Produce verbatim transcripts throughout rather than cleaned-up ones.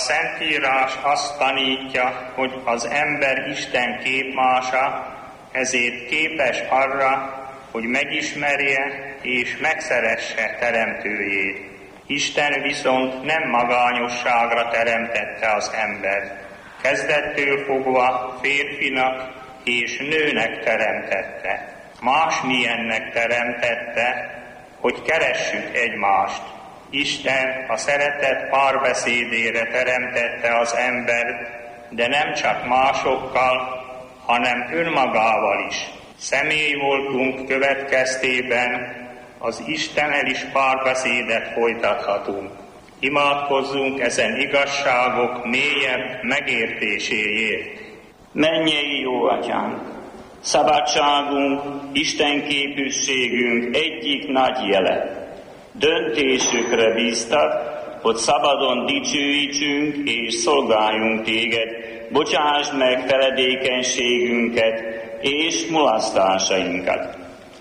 Szentírás azt tanítja, hogy az ember Isten képmása, ezért képes arra, hogy megismerje és megszeresse teremtőjét. Isten viszont nem magányosságra teremtette az embert. Kezdettől fogva férfinak és nőnek teremtette. Másmilyennek teremtette, hogy keressük egymást. Isten a szeretet párbeszédére teremtette az embert, de nem csak másokkal, hanem önmagával is. Személy voltunk következtében, az Istennel is párbeszédet folytathatunk. Imádkozzunk ezen igazságok mélyebb megértéséért. Mennyei jó Atyánk, szabadságunk, Isten képűségünk egyik nagy jele. Döntésükre bíztat, hogy szabadon dicsőítsünk és szolgáljunk Téged. Bocsásd meg feledékenységünket és mulasztásainkat.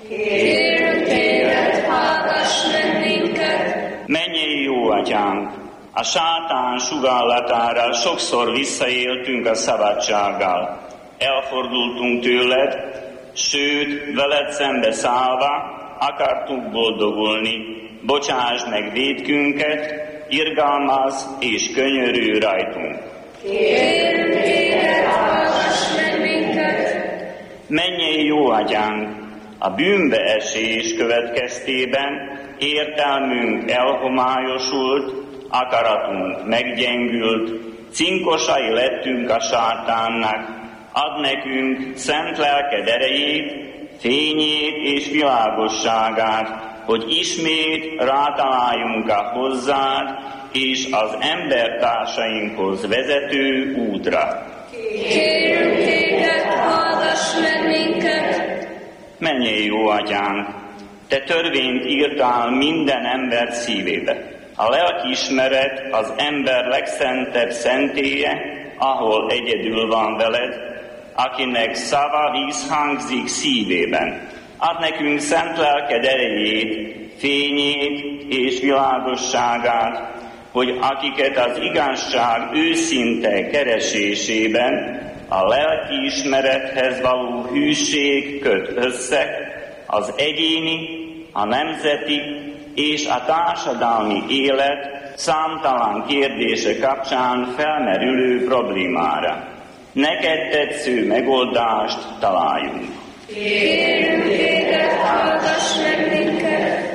Kérünk Téged, hallgass meg minket! Mennyei jó Atyánk, a sátán sugallatára sokszor visszaéltünk a szabadsággal. Elfordultunk tőled, sőt, veled szembe szállva akartunk boldogulni. Bocsásd meg vétkünket, irgalmazz és könyörülj rajtunk. Kérünk Téged, hallgass meg minket! Mennyei jó Atyánk, a bűnbeesés következtében értelmünk elhomályosult, akaratunk meggyengült, cinkosai lettünk a sátánnak, ad nekünk szent lelked erejét, fényét és világosságát, hogy ismét rátaláljunk a hozzád és az embertársainkhoz vezető útra. Kérünk Téged, hallgass meg minket! Mennyei jó Atyánk, Te törvényt írtál minden ember szívébe. A lelkiismeret az ember legszentebb szentélye, ahol egyedül van veled, akinek szava vízhangzik szívében. Ad nekünk szent lelked erejét, fényét és világosságát, hogy akiket az igazság őszinte keresésében a lelkiismerethez való hűség köt össze, az egyéni, a nemzeti és a társadalmi élet számtalan kérdése kapcsán felmerülő problémára. Neked tetsző megoldást találjunk. Kérünk Téged, hallgass meg minket!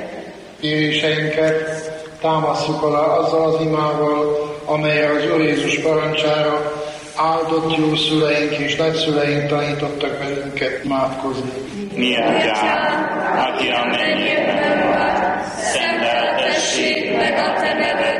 Kéréseinket támasztjuk alá azzal az imával, amelyre az Úr Jézus parancsára áldott jó szüleink és nagyszüleink tanítottak bennünket imádkozni. Mi Atyánk, aki a mennyekben van, szenteltessék meg a